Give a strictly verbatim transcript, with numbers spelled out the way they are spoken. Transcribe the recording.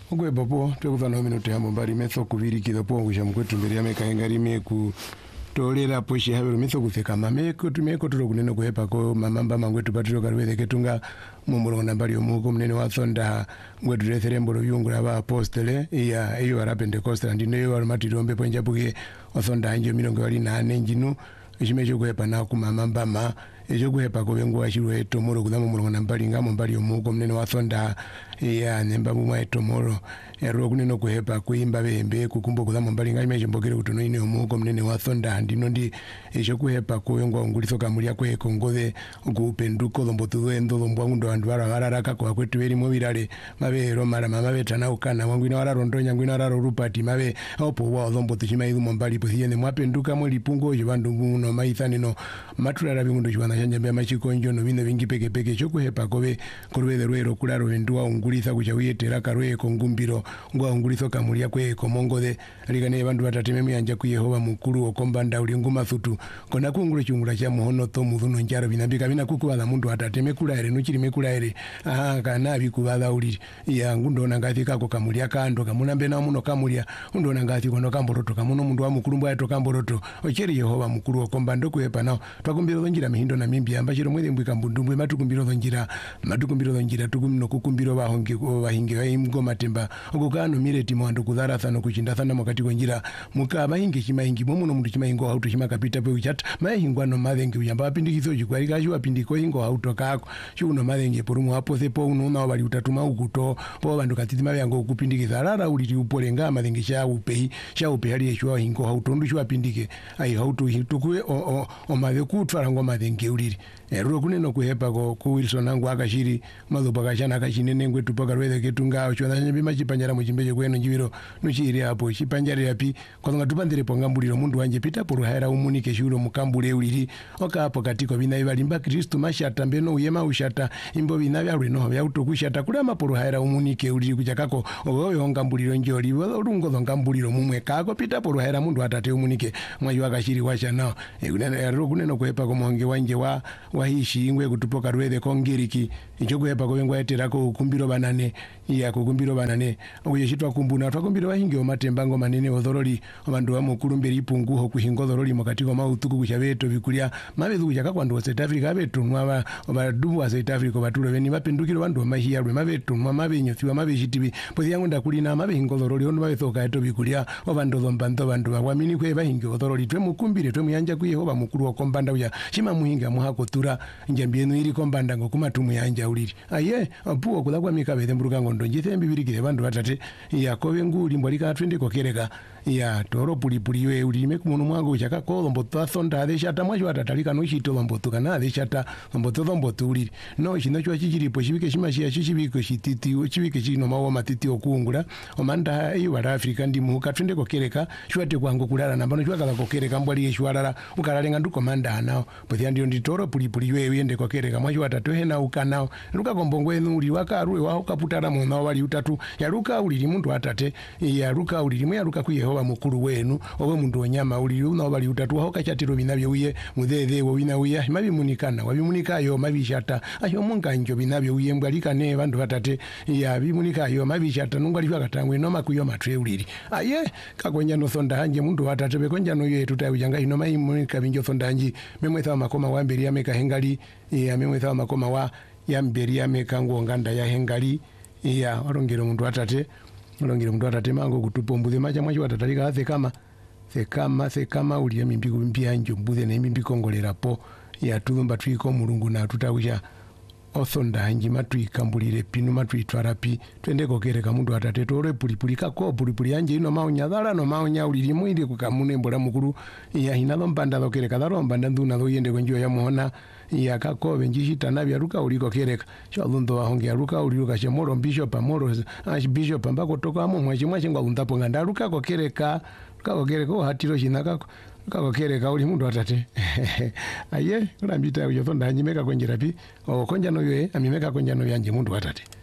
Ogwe popo twekuvana minute yambo mbali metho kuvirikira po ngusha mkwetu mbere yameka engari meku tolera poshi habero metho kutheka mameko tumeko tulo kunene kuhepa ko mamamba mangwetu patiro kalweze ketunga mumulo nambali omuko munene wa thonda ngwetu retherembolo yungula ba apostole ya iyo ara Pentecostal ndine yo matiro mbepo njabuke othonda anje milongo ali nane njinu echimecho kuhepa na kumamamba ma ejo kuhepa ko bengo wachiro etomoro kudamo mulongo nambali ngamo mbali omuko munene wa thonda ya nemba mumwa etomoro ero kuneno kuhepa kuimba bembe kukumbo kudamo mbali ngami mecho mbokere kutono ine omuko munene wa thonda ndino ndi ejo kuhepa ko bengo ngulitho kamuli akwe kongode kupenduko lombotu endo lombwangundo andu bara bararaka kwa kwetu beri mo birale mabero mara mama betana ukana wangwina wararondo nyangwina wararo rupati mabe opo wa lombotu chimaidu mbali posiene mwapenduka mo lipungo yo bandu muno maithani no maturara bingundo chwana chanja bya machikonjo no bino bingi peke peke chokuhepa kobe korwele rwero kularo vendua ungulitha kucha uyetera karwe kongumbiro ngwa ungulitho kamulia kwe komongode alikane bandu batateme myanja ku Yehova mukuru okombanda uli nguma thutu kona kungulo chungula cha muhono to mudhuno njaro binabika bina kukuwala mundu atateme kulaere nuchiri mekulaere aha kana bikubala uli ya ngundona ngathi kako kamulia kando kamunambe na muno kamulia undona ngathi kono kamboroto kamuno mundu wa mukuru mbwa to kamboroto ocheri Yehova mukuru okombando kuhepa nao twakumbiro njira mihindo na mimbi ambachiro mwede mbwika mbundumbwe matukumbiro njira matukumbiro njira tukumno kukumbiro bahonge ko bahinge bayimgo matemba okukano mireti mwandu kudhara thano kuchinda thana mukati konjira muka bahinge chimahingi momuno mundu chimahingo auto chimakapita pe uchata mahingwa no mavengi uyamba apindikizo chikwari kacho apindiko hingo auto kako chuno mavengi porumu hapo sepo unoona bali utatuma ukuto po bandu katiti mavengo kupindikiza rara uli upole nga mavengi sha upei sha upei ali yeshwa hingo auto ndu shwa pindike ai auto hitukwe o o, o mave kutwara ngo mavengi uliri ero kuneno kuhepa ko ku Wilson nangu akashiri mazopa kachana akashinene ngwetu paka rweze ketunga chona nyembe machipanyara muchimbeje kweno njibiro nuchiri hapo chipanjari yapi kwanga tupandire pongambuliro mundu wanje pita poruhaira umunike shuro mukambule uliri oka hapo katiko bina ibalimba Kristo mashata mbeno uyema ushata imbo bina bya rweno bya utokushata kula maporuhaira umunike uliri kujakako oyo ngambuliro njoli olungo ngambuliro mumwe kako pita poruhaira mundu atate umunike mwayo akashiri washa nao ero kuneno kuhepa ko monge wanje wa wahishi ingwe kutupoka rweze kongiriki icho kuhepa ko bengwa eterako kumbiro banane ya kukumbiro banane uyeshitwa kumbuna twakumbiro wahinge omatembango manene odoroli abandu bamukulumbira ipunguho kuhingodoroli mukatiko mautuku kushabeto bikulia mabezu kuchaka kwando South Africa betu nwa abadubu wa South Africa batulo beni bapendukiro bandu mahiya rwe mabetu nwa mabenyo thiwa mabeshitibi pozi yangu ndakulina mabehingodoroli ono babethoka eto bikulia obandu zombando bandu bawamini kwe bahinge odoroli twe mukumbire twe muyanja ku Yehova mukuru okombanda uya shima muhinga muhako tura njambienu iri kombanda ngokumatumu yanja uliri aye apuo kula kwa mikabeze mburukango ndonjithe mbibirikire bandu batate yakobe nguli mbwalika twende kokereka ya toro pulipuli we ulime kumuntu mwango uchaka ko lomboto athonda adeshata mwacho atatalika no chito lomboto kana adeshata lomboto lomboto uliri no chino chwa chichiripo chibike chimashia chichibiko chititi chibike chino mawo matiti okungula omanda iyo wa Africa ndi muka twende kokereka chwate kwango kulala nambano chwakala kokereka mbwali yeshwalala ukalalenga nduko manda nao pothia ndio ndi toro pulipuli we uyende kokereka mwacho atatohe na ukanao luka kombongwe nuri wakarwe wa ukaputara mona wali utatu yaruka uliri mundu atate yaruka uliri mwe yaruka ku Yehova mukuru wenu owe mundu onyama uli uno bali utatu aho kachatiro binabyo uye mudhedhe wo bina uye mabimunikana wabimunikayo mabishata ayo munganjo binabyo uye mbwalika ne bandu batate ya bimunikayo mabishata nungwali bakatangwe no makuyo matre uliri aye kagonya no thonda hanje mundu atate bekonja no yetu tayujanga ino mayimunika binjo thonda hanje memwetha makoma wa mberi ameka hengali ya memwetha makoma wa ya mberi ameka ngonganda ya hengali ya orongero mundu atate olongera mundu atate mango kutupombuze macha mwacho atatalika athe kama the kama the kama uli mimbi kumbia njo mbuze na mimbi kongolera po ya tulumba twiko mulungu na tutakusha othonda hanji matwikambulire pinu matwitwarapi twende kokereka mundu atate tore pulipulika ko pulipuli anje ino maonya dhala no maonya uliri mwinde kukamune mbola mukuru ya hinalo mbanda lokereka dalo mbanda nduna lo yende konjo ya muhona ya kakobe njishita nabya ruka uliko kereka sho lundo wahonge ruka uliko shemoro bishop amoro ash bishop ambako toka mu mwachi mwachi ngwa undapo nganda ruka kokereka ruka kokereka o hatiro shinaka kakokereka uli mundu atate aye urambita uyo thonda nyimeka konjera pi o konja no yoe amimeka konja no yanje mundu atate